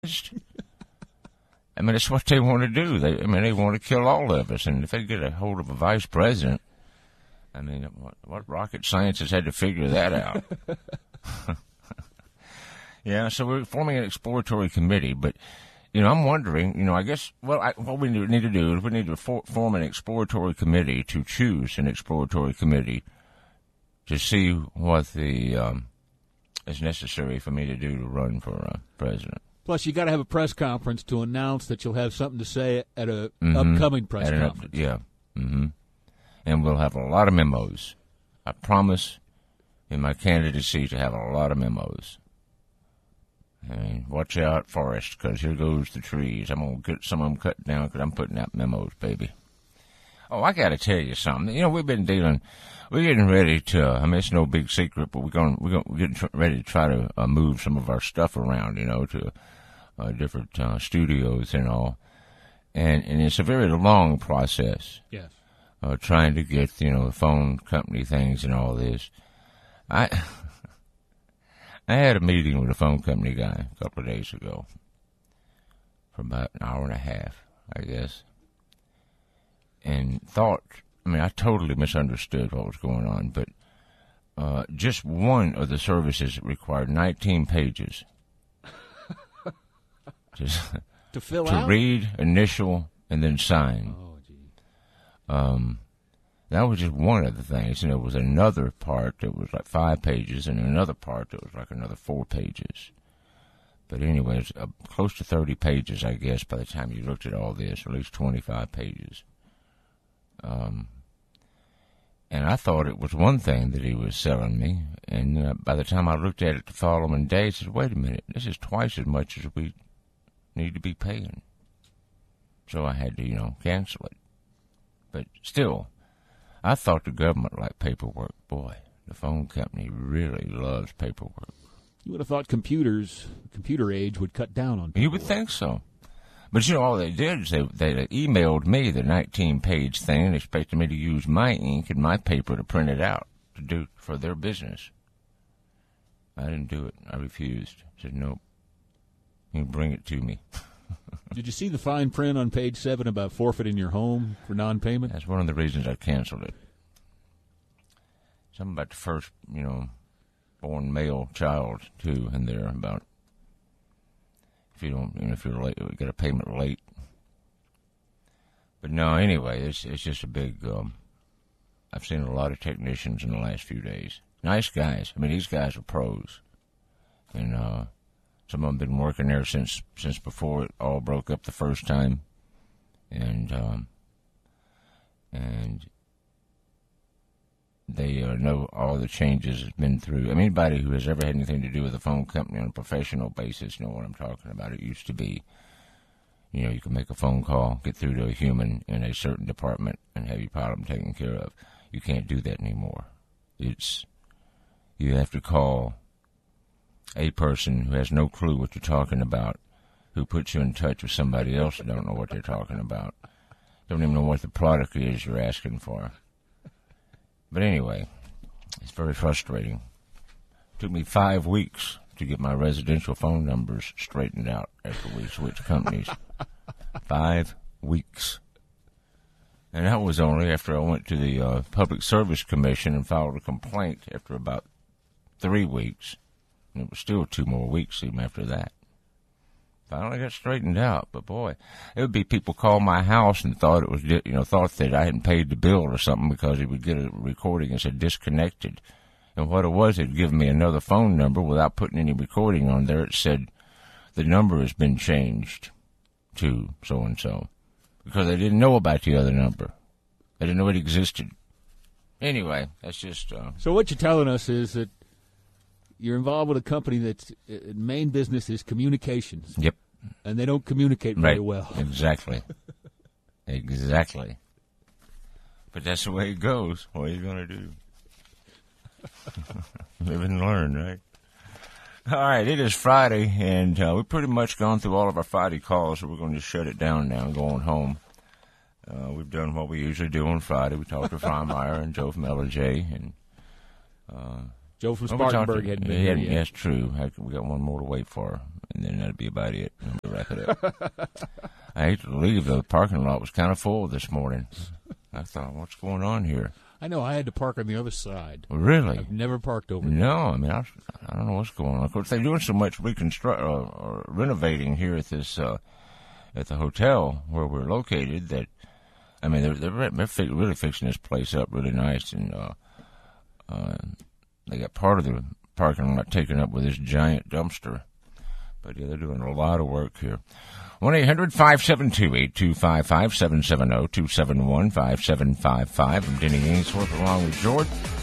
I mean, it's what they want to do. They want to kill all of us. And if they get a hold of a vice president, I mean, what rocket science has had to figure that out? Yeah, so we're forming an exploratory committee, but, I'm wondering, I guess, what we need to do is we need to form an exploratory committee to choose an exploratory committee to see what is necessary for me to do to run for president. Plus, you got to have a press conference to announce that you'll have something to say at a upcoming press conference. Yeah. Mm-hmm. And we'll have a lot of memos. I promise in my candidacy to have a lot of memos. I mean, watch out, Forrest, because here goes the trees. I'm going to get some of them cut down because I'm putting out memos, baby. Oh, I got to tell you something. We're getting ready to, it's no big secret, but we're getting ready to try to move some of our stuff around, to different studios and all. And it's a very long process. Yes. Trying to get, the phone company things and all this. I had a meeting with a phone company guy a couple of days ago for about an hour and a half, I guess, and thought, I totally misunderstood what was going on, but just one of the services required 19 pages to fill out? To read, initial, and then sign. Oh, gee. That was just one of the things, and there was another part that was like 5 pages, and another part that was like another 4 pages. But anyways, close to 30 pages, I guess, by the time you looked at all this, at least 25 pages. And I thought it was one thing that he was selling me, and by the time I looked at it the following day, I said, wait a minute, this is twice as much as we need to be paying. So I had to, cancel it. But still, I thought the government liked paperwork. Boy, the phone company really loves paperwork. You would have thought computer age would cut down on paperwork. You would think so. But, all they did is they emailed me the 19-page thing and expected me to use my ink and my paper to print it out to do for their business. I didn't do it. I refused. I said, nope. You bring it to me. Did you see the fine print on page 7 about forfeiting your home for non-payment? That's one of the reasons I canceled it. Something about the first, born male child, too, in there about if you're late, we get a payment late. But no, anyway, it's just a big, I've seen a lot of technicians in the last few days. Nice guys. These guys are pros. And, some of them have been working there since before it all broke up the first time, and they know all the changes it's been through. Anybody who has ever had anything to do with a phone company on a professional basis know what I'm talking about. It used to be, you can make a phone call, get through to a human in a certain department, and have your problem taken care of. You can't do that anymore. You have to call a person who has no clue what you're talking about, who puts you in touch with somebody else who don't know what they're talking about, don't even know what the product is you're asking for. But anyway, it's very frustrating. It took me 5 weeks to get my residential phone numbers straightened out after we switched companies. 5 weeks. And that was only after I went to the Public Service Commission and filed a complaint after about 3 weeks. And it was still 2 more weeks even after that. Finally got straightened out, but boy, it would be people call my house and thought it was, thought that I hadn't paid the bill or something because he would get a recording and said disconnected. And what it was, it'd give me another phone number without putting any recording on there. It said the number has been changed to so and so because they didn't know about the other number. They didn't know it existed. Anyway, that's just. So what you're telling us is that you're involved with a company that's main business is communications. Yep. And they don't communicate very well. Exactly. Exactly. But that's the way it goes. What are you going to do? Live and learn, right? All right, it is Friday, and we've pretty much gone through all of our Friday calls, so we're going to shut it down now and go on home. We've done what we usually do on Friday. We talked to Frommeyer and Joe from LJ, and Joe from Well, we're Spartanburg talking- hadn't been here yet. That's true. We got one more to wait for, and then that'll be about it. We'll wrap it up. I hate to leave. The parking lot was kind of full this morning. I thought, what's going on here? I know. I had to park on the other side. Really? I've never parked over there. No, I mean, I don't know what's going on. Of course, they're doing so much or renovating here at this at the hotel where we're located that, I mean, they're really fixing this place up really nice, and they got part of the parking lot taken up with this giant dumpster. But yeah, they're doing a lot of work here. 1-800-572-8255, 770-271-5755. I'm Denny Ainsworth along with George.